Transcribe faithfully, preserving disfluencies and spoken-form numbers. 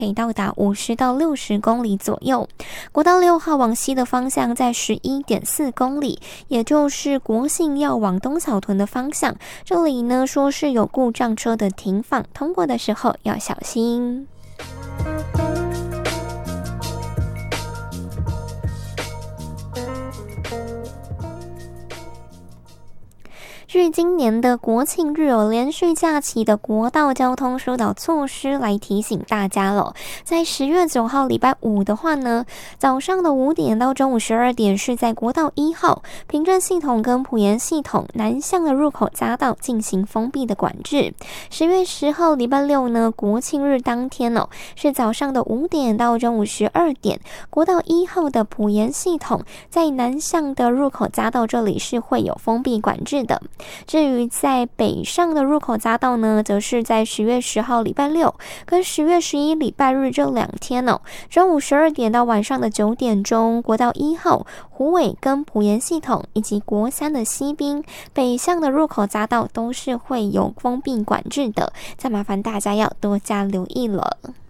可以到达五十到六十公里左右。国道六号往西的方向在 十一点四公里，也就是国姓要往东草屯的方向，这里呢说是有故障车的停放，通过的时候要小心。据今年的国庆日有连续假期的国道交通疏导措施来提醒大家了。在十月九号礼拜五的话呢，早上的五点到中午十二点是在国道一号平镇系统跟埔盐系统南向的入口匝道进行封闭的管制。十月十号礼拜六呢，国庆日当天哦，是早上的五点到中午十二点，国道一号的埔盐系统在南向的入口匝道这里是会有封闭管制的。至于在北上的入口匝道呢，则是在十月十号礼拜六跟十月十一礼拜日这两天哦，中午十二点到晚上的九点钟，国道一号虎尾跟埔盐系统以及国三的西滨北向的入口匝道都是会有封闭管制的，再麻烦大家要多加留意了。